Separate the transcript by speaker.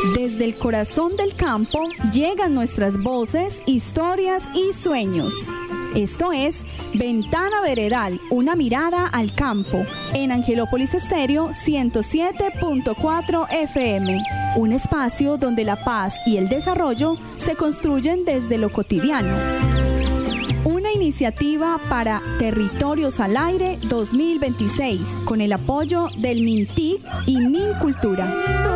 Speaker 1: Desde el corazón del campo llegan nuestras voces, historias y sueños. Esto es Ventana Veredal, una mirada al campo, en Angelópolis Estéreo 107.4 FM. Un espacio donde la paz y el desarrollo se construyen desde lo cotidiano. Una iniciativa para Territorios al Aire 2026, con el apoyo del MINTIC y MINCultura.